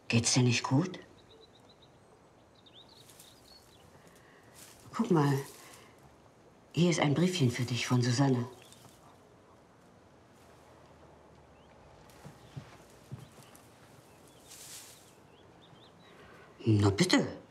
Geht's dir nicht gut? Guck mal, hier ist ein Briefchen für dich von Susanne. Na bitte.